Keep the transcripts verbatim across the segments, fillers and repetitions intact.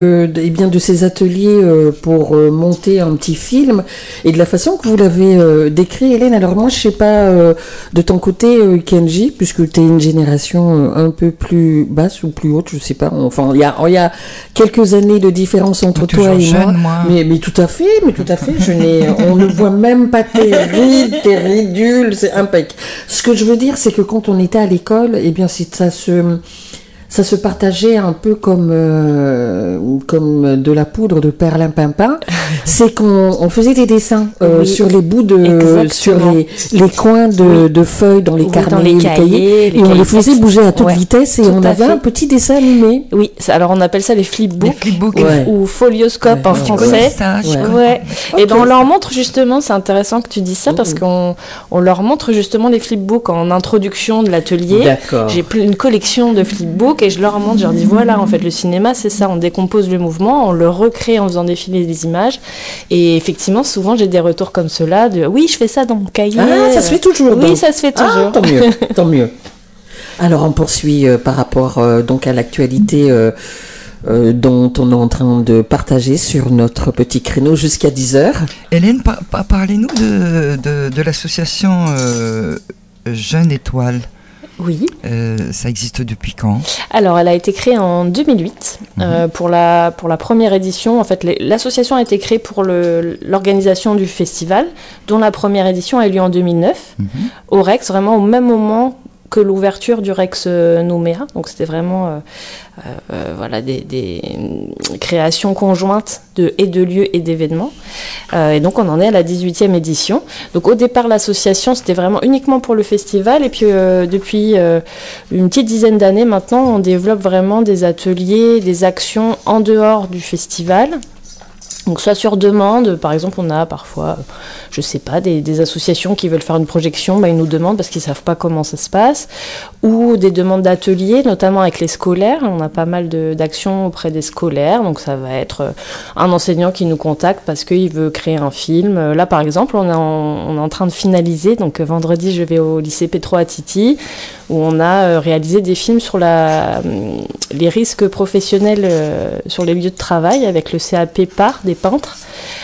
Euh, de- eh bien, de ces ateliers euh, pour euh, monter un petit film et de la façon que vous l'avez euh, décrit, Hélène. Alors moi, je sais pas euh, de ton côté, euh, Kenji, puisque tu es une génération euh, un peu plus basse ou plus haute, je sais pas. Enfin, il y a, il y a quelques années de différence entre toi toujours et moi. jeune, moi. Mais, mais tout à fait, mais tout à fait. Je n'ai, on ne voit même pas tes rides, tes ridules, c'est impec. Ce que je veux dire, c'est que quand on était à l'école, eh bien, c'est ça se ça se partageait un peu comme euh, comme de la poudre de perlimpinpin. C'est qu'on on faisait des dessins euh, Oui, sur les bouts de exactement. sur les, les coins de, de feuilles dans les Oui, carnets, dans les les cahiers, les et on cahiers les faisait textes. bouger à toute Ouais, vitesse et tout on à avait fait. un petit dessin animé. Oui, ça- alors on appelle ça les flipbooks. Les flipbooks. Ouais. Ou folioscope Ouais, en ouais, Je français. connais ça, je Ouais. connais. Ouais. Et Ok. ben on leur montre justement, c'est intéressant que tu dises ça parce Mhm. qu'on on leur montre justement les flipbooks en introduction de l'atelier. D'accord. J'ai plus une collection de flipbooks et je leur montre, je leur dis voilà, en fait le cinéma c'est ça, on décompose le mouvement, on le recrée en faisant défiler des images. Et effectivement, souvent j'ai des retours comme cela de oui, je fais ça dans mon cahier. Ah, ça se fait toujours. Oui, donc. ça se fait Ah, toujours. tant mieux, tant mieux. Alors on poursuit euh, par rapport euh, donc à l'actualité euh, euh, dont on est en train de partager sur notre petit créneau jusqu'à dix heures. Hélène, par- par- parlez-nous de, de, de l'association euh, Jeune Étoile. Oui. Euh, ça existe depuis quand? Alors, elle a été créée en deux mille huit euh, pour, la, pour la première édition. En fait, les- l'association a été créée pour le- l'organisation du festival, dont la première édition a eu lieu en deux mille neuf, Mhm. au Rex, vraiment au même moment que l'ouverture du Rex euh, Nouméa. Donc, c'était vraiment euh, euh, euh, voilà, des, des euh, créations conjointes de, et de lieux et d'événements. Euh, et donc, on en est à la dix-huitième édition. Donc, au départ, l'association, c'était vraiment uniquement pour le festival. Et puis, euh, depuis euh, une petite dizaine d'années maintenant, on développe vraiment des ateliers, des actions en dehors du festival. Donc soit sur demande, par exemple on a parfois, euh, je sais pas, des, des associations qui veulent faire une projection, bah, ils nous demandent parce qu'ils savent pas comment ça se passe, ou des demandes d'ateliers, notamment avec les scolaires, on a pas mal de- d'actions auprès des scolaires, donc ça va être euh, un enseignant qui nous contacte parce qu'il veut créer un film. Euh, Là par exemple on est en, on est en train de finaliser, donc euh, vendredi je vais au lycée Petro à Titi, où on a euh, réalisé des films sur la, hum, les risques professionnels euh, sur les lieux de travail avec le C A P P A R des peintres.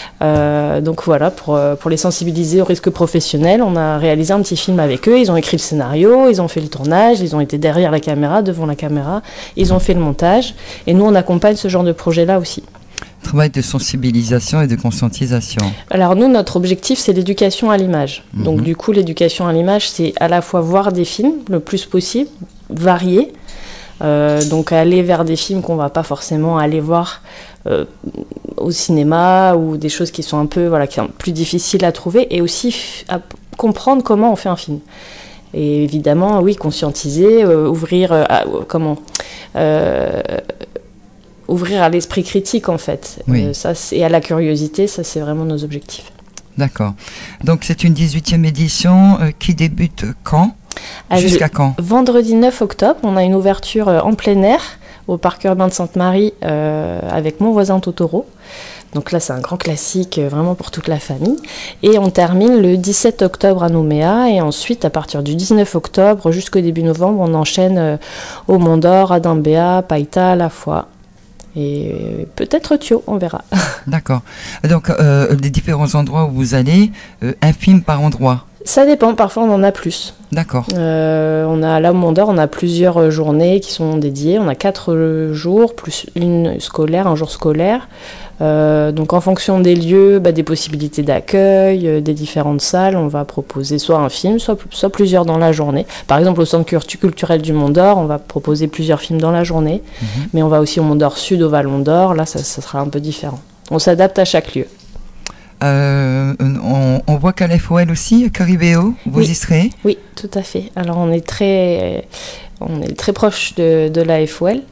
Euh, donc voilà, pour, euh, pour les sensibiliser aux risques professionnels, on a réalisé un petit film avec eux. Ils ont écrit le scénario, ils ont fait le tournage, ils ont été derrière la caméra, devant la caméra, ils ont fait le montage. Et nous, on accompagne ce genre de projet-là aussi. Travail de sensibilisation et de conscientisation. Alors nous, notre objectif, c'est l'éducation à l'image. Mhm. Donc du coup, l'éducation à l'image, c'est à la fois voir des films le plus possible, variés, euh, donc aller vers des films qu'on va pas forcément aller voir euh, au cinéma ou des choses qui sont un peu voilà, qui sont plus difficiles à trouver, et aussi f- à p- comprendre comment on fait un film. Et évidemment, oui, conscientiser, euh, ouvrir, euh, à- comment euh, ouvrir à l'esprit critique en fait. Oui. Euh, ça, c'est- et à la curiosité, ça c'est vraiment nos objectifs. D'accord. Donc c'est une dix-huitième édition euh, qui débute quand? Ah, Jusqu'à le- quand? Vendredi neuf octobre, on a une ouverture euh, en plein air au parc urbain de Sainte-Marie euh, avec Mon voisin Totoro. Donc là, c'est un grand classique euh, vraiment pour toute la famille. Et on termine le dix-sept octobre à Nouméa. Et ensuite, à partir du dix-neuf octobre jusqu'au début novembre, on enchaîne euh, au Mont d'Or, à Dambéa, Païta, La Foi. Et euh, peut-être Thio, on verra. D'accord. Donc euh, les différents endroits où vous allez, euh, un film par endroit. Ça dépend, parfois on en a plus. D'accord. Euh, on a là au Mont d'Or, on a plusieurs euh, journées qui sont dédiées. On a quatre euh, jours, plus une scolaire, un jour scolaire. Euh, donc en fonction des lieux, bah, des possibilités d'accueil, euh, des différentes salles, on va proposer soit un film, soit, soit plusieurs dans la journée. Par exemple, au Centre cultu- culturel du Mont d'Or, on va proposer plusieurs films dans la journée. Mhm. Mais on va aussi au Mont d'Or Sud, au Vallon d'Or. Là, ça, ça sera un peu différent. On s'adapte à chaque lieu. Euh, on, on voit qu'à l'F O L aussi, Caribéo, vous Oui. y serez. Oui, tout à fait. Alors on est très, on est très proche de, de l'A F O L.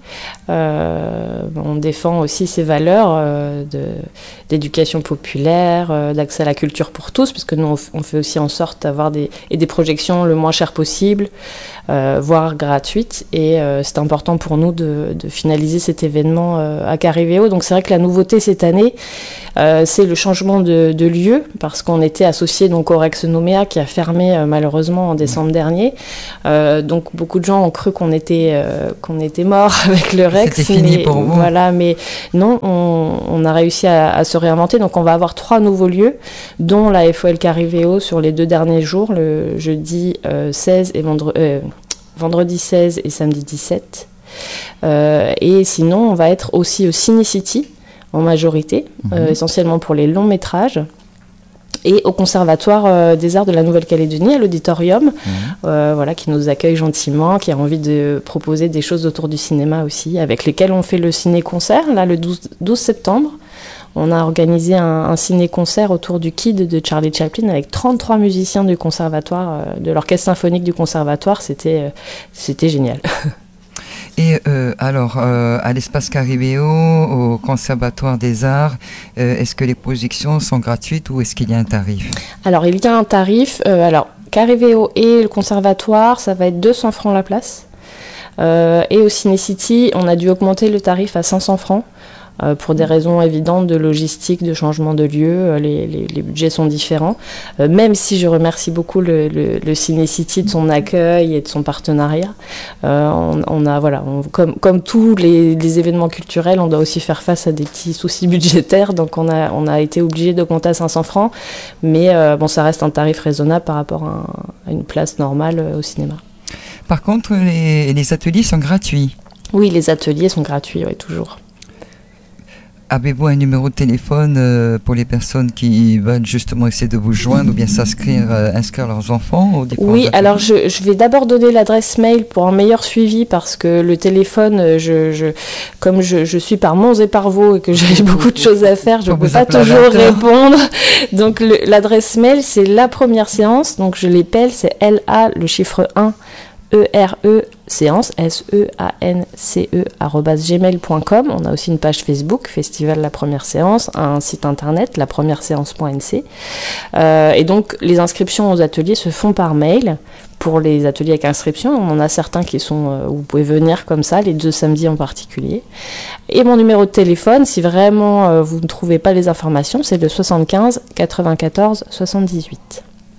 Euh, on défend aussi ces valeurs euh, de, d'éducation populaire, euh, d'accès à la culture pour tous, parce que nous on, f- on fait aussi en sorte d'avoir des, et des projections le moins chères possible, euh, voire gratuites. Et euh, c'est important pour nous de, de finaliser cet événement euh, à Caribéo. Donc c'est vrai que la nouveauté cette année, euh, c'est le changement de, de lieu, parce qu'on était associé donc au Rex Nouméa qui a fermé euh, malheureusement en décembre dernier. Euh, donc beaucoup de gens ont cru qu'on était, euh, qu'on était mort avec le Rex. C'était fini mais, pour vous. Voilà, mais non, on, on a réussi à, à se réinventer. Donc on va avoir trois nouveaux lieux, dont la F O L Carivéo sur les deux derniers jours, le jeudi euh, seize et vendre, euh, vendredi seize et samedi dix-sept. Euh, et sinon, on va être aussi au Ciné-City en majorité, mmh. euh, essentiellement pour les longs métrages. Et au Conservatoire euh, des Arts de la Nouvelle-Calédonie, à l'Auditorium, mmh. euh, voilà, qui nous accueille gentiment, qui a envie de proposer des choses autour du cinéma aussi, avec lesquelles on fait le ciné-concert, là, le douze, douze septembre. On a organisé un, un ciné-concert autour du Kid de Charlie Chaplin avec trente-trois musiciens du conservatoire, euh, de l'orchestre symphonique du conservatoire. C'était, euh, c'était génial. Et euh, alors, euh, à l'Espace Carivéo, au Conservatoire des Arts, euh, est-ce que les projections sont gratuites ou est-ce qu'il y a un tarif ? Alors, il y a un tarif. Euh, alors, Carivéo et le Conservatoire, ça va être deux cents francs la place. Euh, et au Ciné-City, on a dû augmenter le tarif à cinq cents francs. Euh, pour des raisons évidentes de logistique, de changement de lieu, euh, les, les, les budgets sont différents. Euh, même si je remercie beaucoup le, le, le Ciné-City de son accueil et de son partenariat, euh, on, on a voilà, on, comme comme tous les, les événements culturels, on doit aussi faire face à des petits soucis budgétaires, donc on a on a été obligé d'augmenter à cinq cents francs, mais euh, bon, ça reste un tarif raisonnable par rapport à, un, à une place normale euh, au cinéma. Par contre, les, les ateliers sont gratuits. Oui, les ateliers sont gratuits, oui, toujours. Avez-vous un numéro de téléphone euh, pour les personnes qui veulent justement essayer de vous joindre ou bien s'inscrire, euh, inscrire leurs enfants au Oui, alors je, je vais d'abord donner l'adresse mail pour un meilleur suivi parce que le téléphone, je, je, comme je, je suis par Mons et par Vaux et que j'ai beaucoup de choses à faire, je ne peux pas toujours répondre. Donc le, l'adresse mail, c'est la première séance, donc je l'épelle, c'est L A, le chiffre un, E R E séance, S E A N C E, arobase gmail point com. On a aussi une page Facebook, Festival La Première Séance, un site internet, la première séance point n c. Euh, et donc, les inscriptions aux ateliers se font par mail. Pour les ateliers avec inscription, on en a certains qui sont, euh, où vous pouvez venir comme ça, les deux samedis en particulier. Et mon numéro de téléphone, si vraiment euh, vous ne trouvez pas les informations, c'est le soixante-quinze quatre-vingt-quatorze soixante-dix-huit.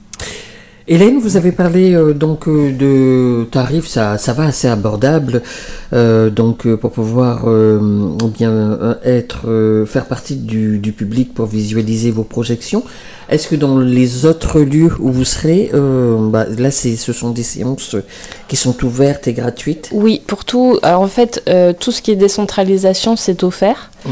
Hélène, vous avez parlé euh, donc euh, de tarifs, ça, ça va assez abordable, euh, donc euh, pour pouvoir euh, bien euh, être, euh, faire partie du, du public pour visualiser vos projections. Est-ce que dans les autres lieux où vous serez, euh, bah, là c'est, ce sont des séances qui sont ouvertes et gratuites ? Oui, pour tout. Alors en fait, euh, tout ce qui est décentralisation, c'est offert. Mmh.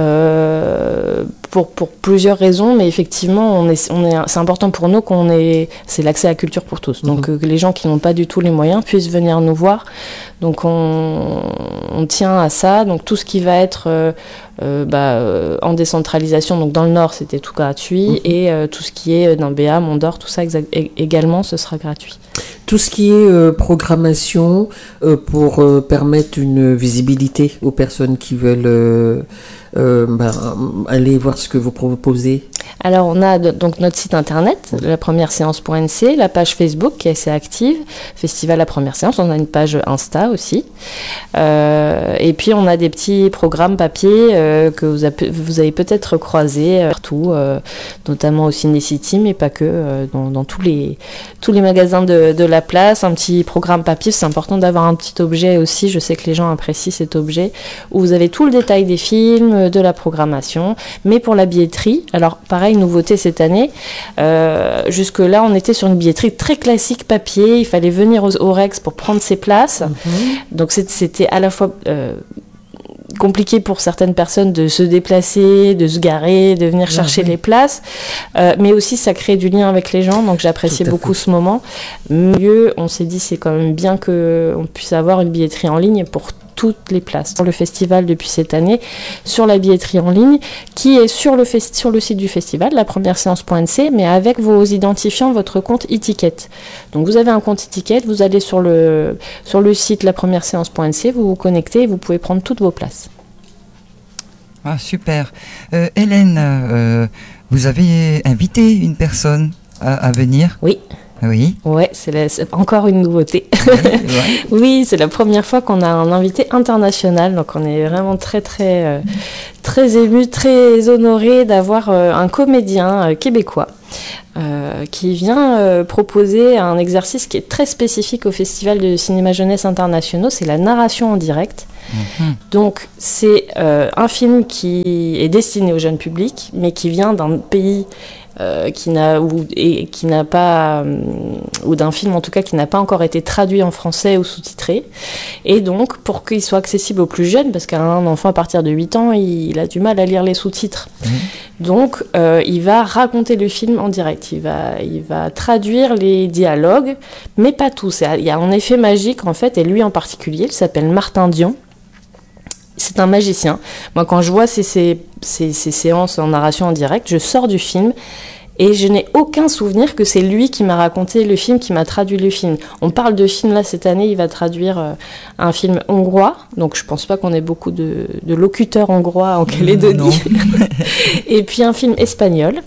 Euh, pour, pour plusieurs raisons, mais effectivement, on est, on est, c'est important pour nous qu'on ait, c'est l'accès à la culture pour tous. Donc, mmh. euh, que les gens qui n'ont pas du tout les moyens puissent venir nous voir. Donc, on, on tient à ça. Donc, tout ce qui va être euh, euh, bah, euh, en décentralisation, donc dans le Nord, c'était tout gratuit. Mmh. Et euh, tout ce qui est dans Béa, Mont-d'Or, tout ça exa- également, ce sera gratuit. Tout ce qui est euh, programmation euh, pour euh, permettre une visibilité aux personnes qui veulent euh, euh, bah, aller voir ce que vous proposez. Alors, on a de, donc notre site internet, la première séance point n c, la page Facebook qui est assez active, Festival La Première Séance, on a une page Insta aussi. Euh, et puis, on a des petits programmes papier euh, que vous, a, vous avez peut-être croisés euh, partout, euh, notamment au Ciné-City, mais pas que, euh, dans, dans tous, les, tous les magasins de, de la place. Un petit programme papier, c'est important d'avoir un petit objet aussi. Je sais que les gens apprécient cet objet, où vous avez tout le détail des films, de la programmation, mais pour la billetterie, alors pareil, nouveauté cette année. Euh, jusque-là, on était sur une billetterie très classique papier. Il fallait venir au, au Rex pour prendre ses places. Mm-hmm. Donc c'était à la fois euh, compliqué pour certaines personnes de se déplacer, de se garer, de venir chercher oui. les places, euh, mais aussi ça crée du lien avec les gens. Donc j'appréciais beaucoup fait. ce moment. Mieux, on s'est dit c'est quand même bien que on puisse avoir une billetterie en ligne pour toutes les places pour le festival depuis cette année, sur la billetterie en ligne, qui est sur le, festi- sur le site du festival, la première séance point n c, mais avec vos identifiants, votre compte e-ticket. Donc vous avez un compte e-ticket, vous allez sur le, sur le site la première séance point n c, vous vous connectez et vous pouvez prendre toutes vos places. Ah, super. Euh, Hélène, euh, vous avez invité une personne à, à venir ? Oui. Oui. Ouais, c'est, la, c'est encore une nouveauté. Oui, ouais. Oui, c'est la première fois qu'on a un invité international, donc on est vraiment très très euh, très ému, très honoré d'avoir euh, un comédien euh, québécois euh, qui vient euh, proposer un exercice qui est très spécifique au Festival de cinéma jeunesse internationaux, c'est la narration en direct. Mmh. Donc c'est euh, un film qui est destiné au jeune public, mais qui vient d'un pays euh, qui n'a ou et qui n'a pas euh, ou d'un film en tout cas qui n'a pas encore été traduit en français ou sous-titré. Et donc pour qu'il soit accessible aux plus jeunes, parce qu'un enfant à partir de huit ans, il, il a du mal à lire les sous-titres. Mmh. Donc euh, il va raconter le film en direct. Il va il va traduire les dialogues, mais pas tous. Il y a un effet magique en fait, et lui en particulier, il s'appelle Martin Dion. C'est un magicien. Moi, quand je vois ces, ces, ces, ces séances en narration en direct, je sors du film et je n'ai aucun souvenir que c'est lui qui m'a raconté le film, qui m'a traduit le film. On parle de film, là, cette année, il va traduire euh, un film hongrois. Donc, je ne pense pas qu'on ait beaucoup de, de locuteurs hongrois en Calédonie. Et puis, un film espagnol.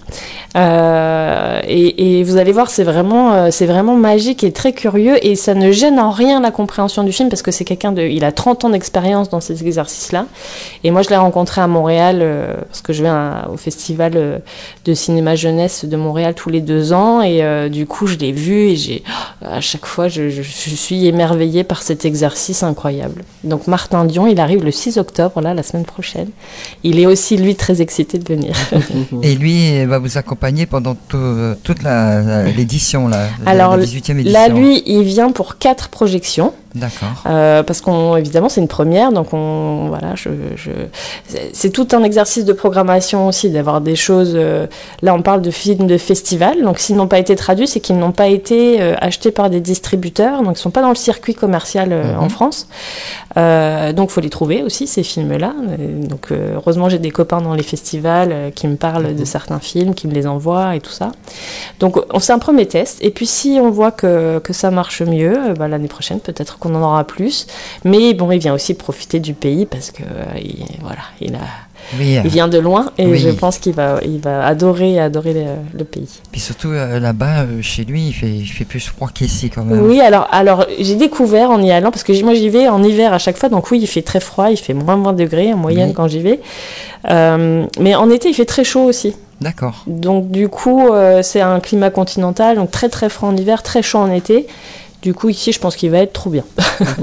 Euh, et, et vous allez voir, c'est vraiment, euh, c'est vraiment magique et très curieux. Et ça ne gêne en rien la compréhension du film parce que c'est quelqu'un de... Il a trente ans d'expérience dans ces exercices-là. Et moi, je l'ai rencontré à Montréal euh, parce que je vais à, au festival euh, de cinéma jeunesse de Montréal tous les deux ans et euh, du coup je l'ai vu et j'ai à chaque fois je, je, je suis émerveillée par cet exercice incroyable. Donc Martin Dion, il arrive le six octobre là, la semaine prochaine. Il est aussi lui très excité de venir. Et lui va vous accompagner pendant tout, toute la, la, l'édition là, alors la dix-huitième édition. Là lui il vient pour quatre projections. D'accord. Euh, parce qu'on évidemment c'est une première, donc on voilà, je, je c'est, c'est tout un exercice de programmation aussi d'avoir des choses. Euh, là, on parle de films de festival, donc s'ils n'ont pas été traduits, c'est qu'ils n'ont pas été euh, achetés par des distributeurs, donc ils sont pas dans le circuit commercial euh, mm-hmm. en France. Euh, donc faut les trouver aussi ces films-là. Et donc euh, heureusement j'ai des copains dans les festivals euh, qui me parlent mm-hmm. de certains films, qui me les envoient et tout ça. Donc on, c'est un premier test. Et puis si on voit que que ça marche mieux, euh, bah, l'année prochaine peut-être qu'on en aura plus, mais bon, il vient aussi profiter du pays parce que euh, il, voilà, il a, oui, euh, il vient de loin et oui. je pense qu'il va, il va adorer, adorer le, le pays. Puis surtout euh, là-bas, euh, chez lui, il fait, il fait plus froid qu'ici quand même. Oui, alors, alors j'ai découvert en y allant parce que moi j'y vais en hiver à chaque fois, donc oui, il fait très froid, il fait moins vingt degrés en moyenne oui. quand j'y vais, euh, mais en été il fait très chaud aussi. D'accord. Donc du coup, euh, c'est un climat continental, donc très très froid en hiver, très chaud en été. Du coup, ici, je pense qu'il va être trop bien.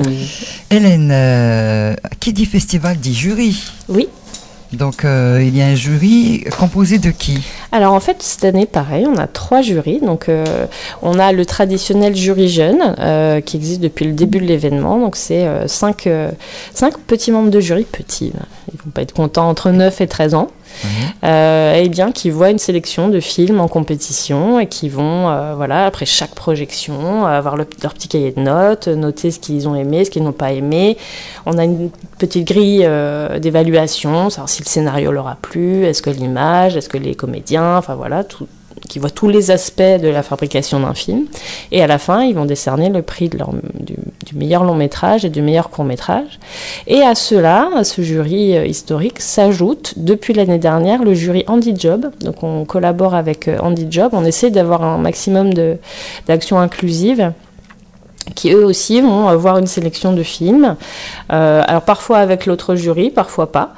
Hélène, euh, qui dit festival dit jury. Oui. Donc, euh, il y a un jury composé de qui ? Alors, en fait, cette année, pareil, on a trois jurys. Donc, euh, on a le traditionnel jury jeune euh, qui existe depuis le début de l'événement. Donc, c'est euh, cinq, euh, cinq petits membres de jury, petits. Ils ne vont pas être contents, entre neuf et treize ans. Mmh. Euh, et bien qui voient une sélection de films en compétition et qui vont euh, voilà après chaque projection avoir le, leur petit cahier de notes, noter ce qu'ils ont aimé, ce qu'ils n'ont pas aimé. On a une petite grille euh, d'évaluation, savoir si le scénario leur a plu, est-ce que l'image, est-ce que les comédiens, enfin voilà tout, qui voient tous les aspects de la fabrication d'un film. Et à la fin, ils vont décerner le prix de leur, du, du meilleur long métrage et du meilleur court métrage. Et à cela, à ce jury euh, historique, s'ajoute depuis l'année dernière le jury Handy Job. Donc on collabore avec euh, Handy Job. On essaie d'avoir un maximum de, d'actions inclusives, qui eux aussi vont avoir une sélection de films. Euh, alors parfois avec l'autre jury, parfois pas.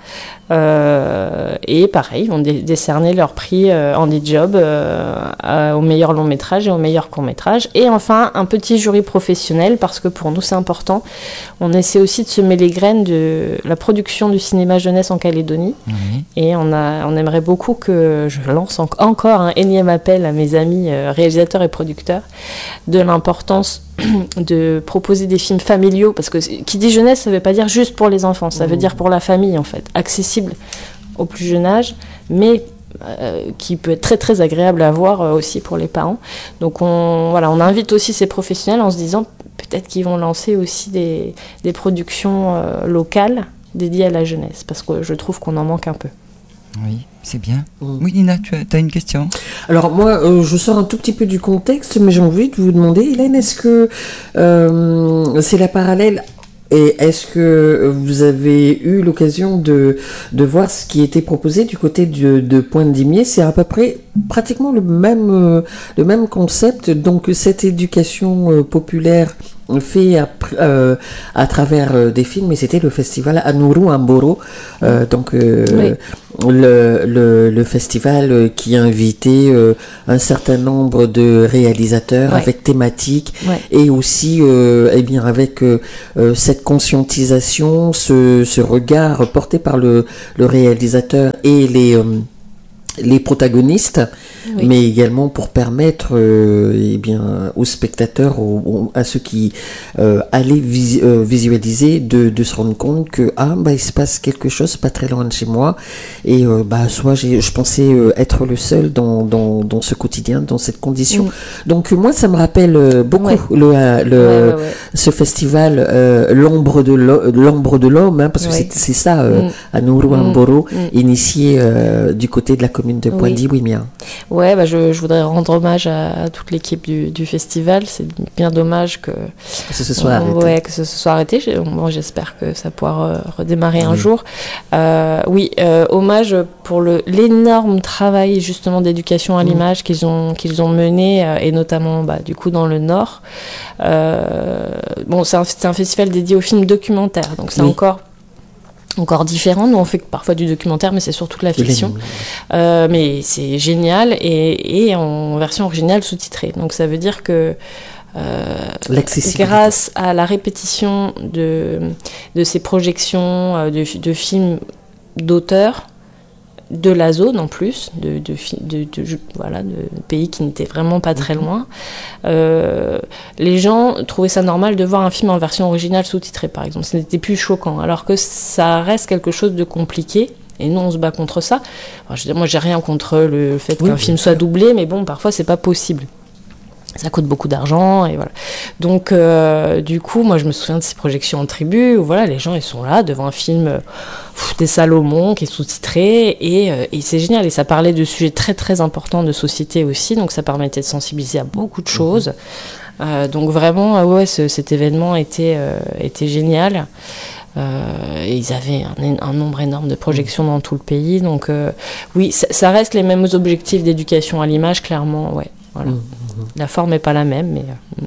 Euh, et pareil, ils vont dé- décerner leur prix euh, Handy Job euh, à, au meilleur long métrage et au meilleur court métrage. Et enfin, un petit jury professionnel, parce que pour nous c'est important. On essaie aussi de semer les graines de la production du cinéma jeunesse en Calédonie. Mmh. Et on, a, on aimerait beaucoup que je lance en- encore un énième appel à mes amis euh, réalisateurs et producteurs de l'importance de proposer des films familiaux, parce que qui dit jeunesse, ça ne veut pas dire juste pour les enfants, ça veut dire pour la famille en fait, accessible au plus jeune âge, mais euh, qui peut être très très agréable à voir euh, aussi pour les parents. Donc on, voilà, on invite aussi ces professionnels en se disant peut-être qu'ils vont lancer aussi des, des productions euh, locales dédiées à la jeunesse, parce que je trouve qu'on en manque un peu. Oui, c'est bien. Mmh. Oui, Nina, tu as, tu as une question ? Alors moi, euh, je sors un tout petit peu du contexte, mais j'ai envie de vous demander, Hélène, est-ce que euh, c'est la parallèle ? Et est-ce que vous avez eu l'occasion de, de voir ce qui était proposé du côté de, de Pointe-Dimier ? C'est à peu près pratiquement le même, euh, le même concept. Donc cette éducation euh, populaire fait à, euh, à travers euh, des films, et c'était le festival Anuru Amboro. Euh, donc euh, oui. le, le, le festival qui a invité euh, un certain nombre de réalisateurs ouais. avec thématiques ouais. et aussi euh, eh bien avec euh, euh, cette conscientisation, ce, ce regard porté par le, le réalisateur et les euh, les protagonistes, oui. mais également pour permettre euh, eh bien, aux spectateurs, aux, aux, à ceux qui euh, allaient vis, euh, visualiser, de, de se rendre compte que ah, bah, il se passe quelque chose pas très loin de chez moi, et euh, bah, soit j'ai, je pensais euh, être le seul dans, dans, dans ce quotidien, dans cette condition. Oui. Donc moi, ça me rappelle euh, beaucoup ouais. le, euh, le, ouais, ouais, ouais. ce festival euh, L'ombre de l'homme, l'ombre de l'homme hein, parce que ouais. c'est, c'est ça, euh, mm. à Nourou-Mboro, mm. initié euh, du côté de la commune de Poindy-Wimia. Oui. Ouais, bah je, je voudrais rendre hommage à, à toute l'équipe du, du festival. C'est bien dommage que, que ce soit on, arrêté. Ouais, que ce soit arrêté. Bon, j'espère que ça pourra euh, redémarrer oui. un jour. Euh, oui, euh, hommage pour le, l'énorme travail justement d'éducation à l'image mmh. qu'ils ont, qu'ils ont mené, euh, et notamment bah, du coup dans le Nord. Euh, bon, c'est un, c'est un festival dédié aux films documentaires, donc c'est oui. encore encore différent. Nous on fait parfois du documentaire, mais c'est surtout de la fiction. Euh, mais c'est génial et, et en version originale sous-titrée. Donc ça veut dire que euh, grâce à la répétition de de ces projections de, de films d'auteurs de la zone en plus, de, de, de, de, de, voilà, de pays qui n'étaient vraiment pas très loin. Euh, les gens trouvaient ça normal de voir un film en version originale sous-titrée, par exemple. Ce n'était plus choquant, alors que ça reste quelque chose de compliqué. Et nous, on se bat contre ça. Alors, je veux dire, moi, j'ai rien contre le fait qu'un oui, film soit doublé, mais bon, parfois, c'est pas possible. Ça coûte beaucoup d'argent et voilà. Donc euh, du coup, moi je me souviens de ces projections en tribu où voilà, les gens ils sont là devant un film euh, pff, des Salomon qui est sous-titré et, euh, et c'est génial et ça parlait de sujets très très importants de société aussi, donc ça permettait de sensibiliser à beaucoup de choses. Mmh. Euh, donc vraiment, ouais, ce, cet événement était euh, était génial. Euh, et ils avaient un, un nombre énorme de projections dans tout le pays, donc euh, oui, ça, ça reste les mêmes objectifs d'éducation à l'image, clairement, ouais. Voilà. Mmh. La forme n'est pas la même, mais... Euh...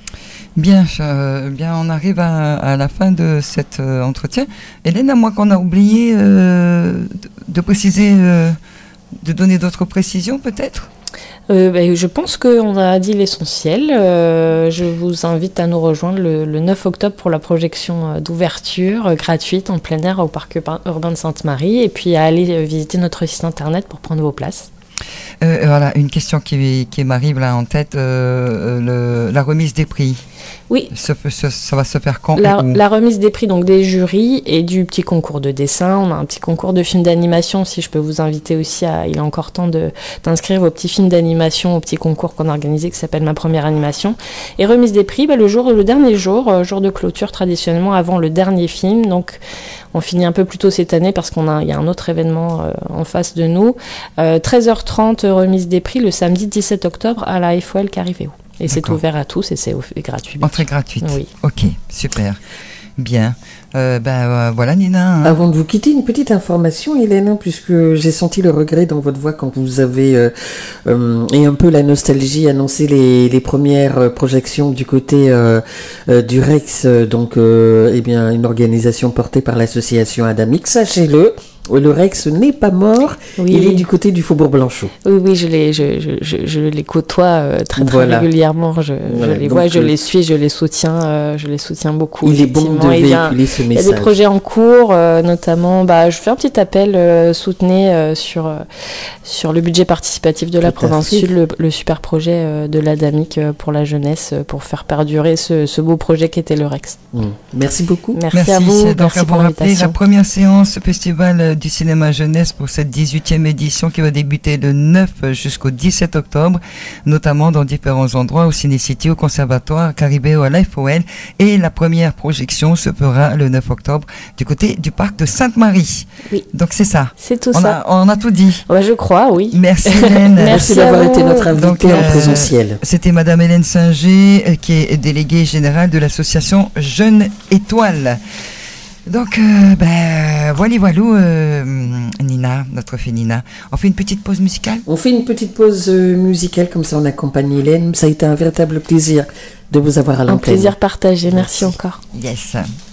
Bien, euh, bien, on arrive à, à la fin de cet euh, entretien. Hélène, à moins qu'on a oublié euh, de, de préciser, euh, de donner d'autres précisions peut-être euh, ben, je pense qu'on a dit l'essentiel. Euh, je vous invite à nous rejoindre le, le neuf octobre pour la projection d'ouverture euh, gratuite en plein air au parc urbain de Sainte-Marie et puis à aller euh, visiter notre site internet pour prendre vos places. Euh, voilà, une question qui, qui m'arrive là en tête, euh, le, la remise des prix. Oui. Ça, ça, ça va se faire quand la, la remise des prix donc des jurys et du petit concours de dessin. On a un petit concours de films d'animation. Si je peux vous inviter aussi, à, il est encore temps de, d'inscrire vos petits films d'animation au petit concours qu'on a organisé qui s'appelle Ma Première Animation. Et remise des prix, bah, le jour, le dernier jour, euh, jour de clôture traditionnellement avant le dernier film. Donc on finit un peu plus tôt cette année parce qu'on a, il y a un autre événement euh, en face de nous. Euh, treize heures trente remise des prix le samedi dix-sept octobre à la F O L Cariveo. Et D'accord. c'est ouvert à tous et c'est gratuit. Entrée gratuite. Oui. Ok, super. Bien. Euh, ben euh, voilà Nina. Hein. Avant de vous quitter, une petite information, Hélène, puisque j'ai senti le regret dans votre voix quand vous avez euh, euh, et un peu la nostalgie annoncé les, les premières projections du côté euh, euh, du Rex, donc euh, eh bien une organisation portée par l'association Adamix. Sachez-le. Le Rex n'est pas mort, oui. Il est du côté du Faubourg Blanchot. Oui, oui, je les, je, je, je, je les côtoie euh, très, très voilà. régulièrement. Je, voilà. je les vois, Donc, je euh, les suis, je les soutiens, euh, je les soutiens beaucoup. Il est bon de véhiculer ce message. Il y a des projets en cours, euh, notamment, bah, je fais un petit appel, euh, soutenez euh, sur, euh, sur le budget participatif de la Tout province sud, le, le super projet euh, de l'Adamic euh, pour la jeunesse, euh, pour faire perdurer ce, ce beau projet qu'était le Rex. Mmh. Merci beaucoup. Merci, Merci à vous. Donc, Merci à pour vous rappeler l'invitation. La première séance festival du cinéma jeunesse pour cette dix-huitième édition qui va débuter le neuf jusqu'au dix-sept octobre, notamment dans différents endroits, au Ciné-City, au Conservatoire, Caribéo, à la F O L. Et la première projection se fera le neuf octobre du côté du parc de Sainte-Marie. Oui. Donc c'est ça. C'est tout on ça. A, on a tout dit. Ouais, je crois, oui. Merci Hélène. Merci, Merci d'avoir été notre invitée Donc, euh, en présentiel. C'était Madame Hélène Singer, euh, qui est déléguée générale de l'association Jeune Étoile. Donc, euh, ben, voilà, voilà, euh, Nina, notre fille Nina. On fait une petite pause musicale ? On fait une petite pause euh, musicale, comme ça on accompagne Hélène. Ça a été un véritable plaisir de vous avoir à l'antenne. Un plaisir partagé, merci, merci encore. Yes.